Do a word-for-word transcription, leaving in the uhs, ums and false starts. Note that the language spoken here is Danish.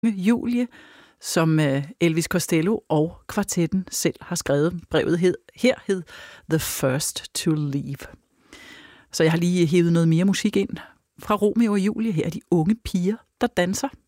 Julie, som Elvis Costello og kvartetten selv har skrevet. Brevet hed, her hed The First to Leave. Så jeg har lige hævet noget mere musik ind fra Romeo og Julie. Her er de unge piger, der danser.